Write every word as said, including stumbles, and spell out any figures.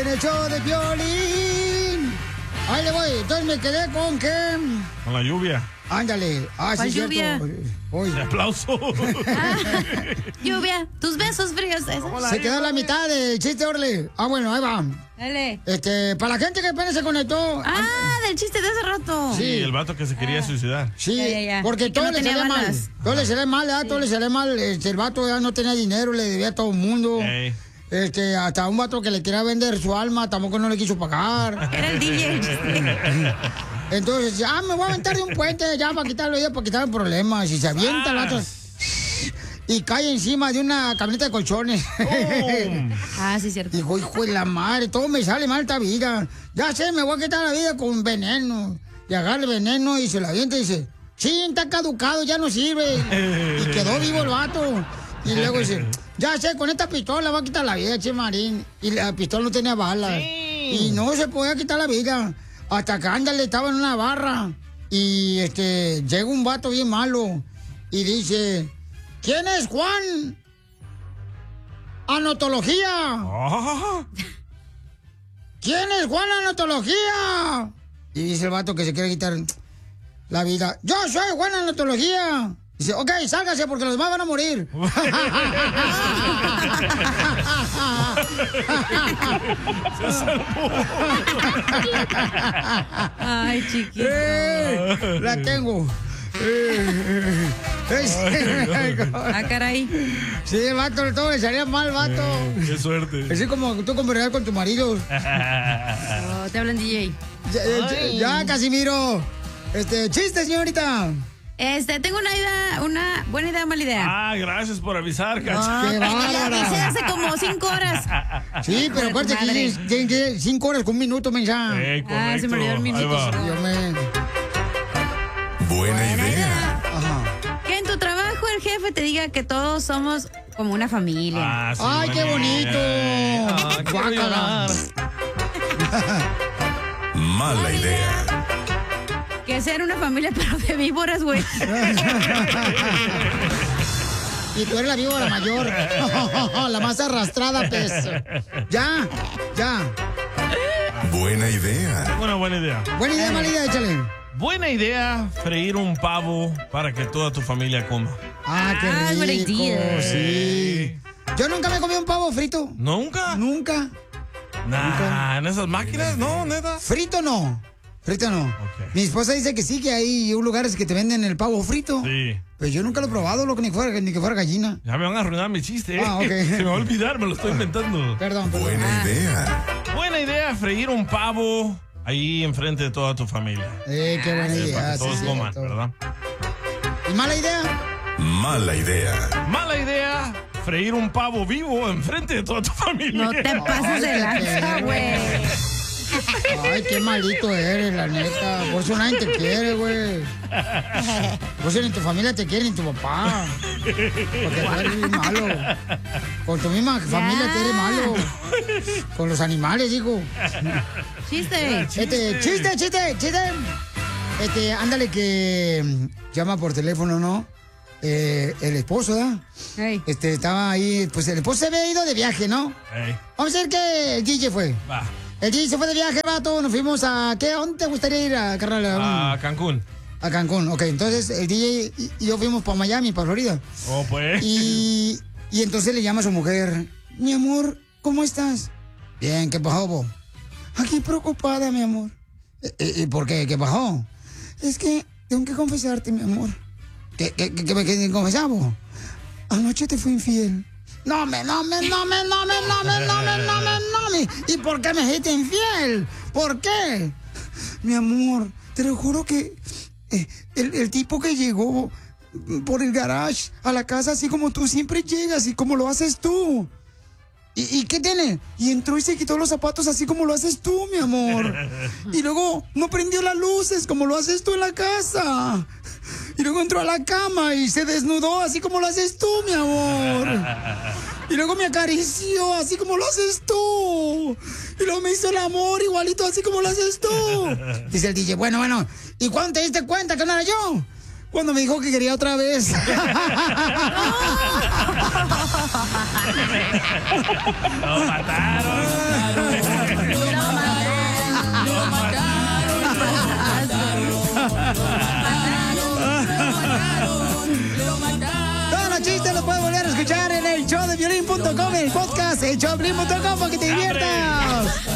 en el show de Piolín. Ahí le voy. Entonces me quedé con que... Con la lluvia. Ándale. Ah, sí, cierto. Lluvia? Hoy. Aplauso. Ah, lluvia, tus besos fríos. Esos. Se quedó la mitad del chiste, Orle. Ah, bueno, ahí va. Dale. Este, para la gente que apenas se conectó. Ah, del chiste de hace rato. Sí, el vato que se quería suicidar. Sí, Ya, ya, ya. porque Y que todo no le tenía sale mal. balas. Todo le sale mal, ¿verdad? Todo le sale mal. Este, el vato ya no tenía dinero, le debía a todo el mundo. Ey. Este, hasta un vato que le quería vender su alma, tampoco no le quiso pagar. Era el D J. Entonces, ya me voy a aventar de un puente, ya para quitarlo, ya para quitar el problema. Si se avienta el vato y cae encima de una camioneta de colchones. Oh. Ah, sí, cierto. Dijo, hijo de la madre, todo me sale mal esta vida. Ya sé, me voy a quitar la vida con veneno. Y agarra el veneno y se la avienta y dice, sí, está caducado, ya no sirve. Y quedó vivo el vato. Y luego dice, ya sé, con esta pistola va a quitar la vida, che Marín. Y la pistola no tenía balas. Sí. Y no se podía quitar la vida. Hasta que ándale, estaba en una barra. Y este, llega un vato bien malo. Y dice, ¿quién es Juan? Anotología. Oh. ¿Quién es Juan Anotología? Y dice el vato que se quiere quitar la vida. Yo soy Juan Anotología. Dice, ok, sálgase porque los demás van a morir. Ay, chiquito. Eh, la tengo. Eh, eh, Ah, caray. sí, el vato, todo le salía mal, vato. Qué suerte. Así como tú conversar con tu marido. Oh, te hablan D Ya, ya, ya, Casimiro. Este, chiste, señorita. J. Este, tengo una idea, una buena idea, mala idea. Ah, gracias por avisar, ¡Qué cacha. Ya bárbara! avisé hace como cinco horas. Sí, pero acuérdate que Madre. tienes, tienes que cinco horas con un minuto, mensaje. Eh, correcto. Ah, se me olvidó el minuto, Ahí va. perdón. Dios mío. Buena idea. Ajá. Que en tu trabajo el jefe te diga que todos somos como una familia. Ah, sí, ¡Ay, qué buena bonito! idea. Ah, quiero Guácala. llorar. Mala idea. Que ser una familia, pero de víboras, güey. Y tú eres la víbora mayor. La más arrastrada, pues. Ya, ya. Buena idea. Una buena idea. Buena idea, mala idea, échale. Buena idea freír un pavo para que toda tu familia coma. Ah, qué Ah, buena rico, idea. sí. Yo nunca me comí un pavo frito. ¿Nunca? Nunca. Nah, en esas máquinas, no, neta. Frito no. Frito no. Ok. Mi esposa dice que sí, que hay lugares que te venden el pavo frito. Sí. Pues yo nunca lo he probado, lo que ni fuera, ni que fuera gallina. Ya me van a arruinar mi chiste, ¿eh? Ah, ok. Se me va a olvidar, me lo estoy inventando. Perdón, perdón. Buena idea. Buena idea freír un pavo ahí enfrente de toda tu familia. Eh, qué buena Sí, para idea. que sí, todos coman, cierto. ¿verdad? ¿Y mala idea? Mala idea. Mala idea freír un pavo vivo enfrente de toda tu familia. No te pases de lanza, güey. Ay, qué malito eres, la neta. Por eso nadie te quiere, güey. Por eso ni tu familia te quiere, ni tu papá. Porque tú eres bien malo. Con tu misma familia te eres malo. Con los animales, digo. Chiste. Este, chiste, chiste, chiste. Este, ándale que mm, llama por teléfono, ¿no? Eh, el esposo, ¿verdad? Hey. Este, estaba ahí, pues el esposo se había ido de viaje, ¿no? Ey, Vamos a ver que el D J fue. va. El D J se fue de viaje, vato, nos fuimos a... ¿Qué? ¿A dónde te gustaría ir, a, carnal? A, A Cancún. a Cancún, ok. Entonces el D J y, y yo fuimos para Miami, para Florida. Oh, pues. Y, y entonces le llama a su mujer. Mi amor, ¿cómo estás? Bien, ¿qué pasó, vos? Aquí preocupada, mi amor. ¿Y, y por qué? ¿Qué pasó? Es que tengo que confesarte, mi amor. ¿Qué, qué, qué, qué, qué confesamos? Anoche te fui infiel. No me, no me, no me, no me, no me, no me, no me, no me. ¿Y por qué me dijiste infiel? ¿Por qué? Mi amor, te lo juro que eh, el, el tipo que llegó por el garage a la casa así como tú siempre llegas y como lo haces tú. ¿Y, ¿Y qué tiene? Y entró y se quitó los zapatos así como lo haces tú, mi amor. Y luego no prendió las luces como lo haces tú en la casa. Y luego entró a la cama y se desnudó así como lo haces tú, mi amor. Y luego me acarició así como lo haces tú. Y luego me hizo el amor igualito así como lo haces tú. Dice el D J, bueno, bueno. ¿Y cuándo te diste cuenta que no era yo? Cuando me dijo que quería otra vez. Lo mataron. el show de violín punto com, el podcast, el show de violín punto com, para que te diviertas.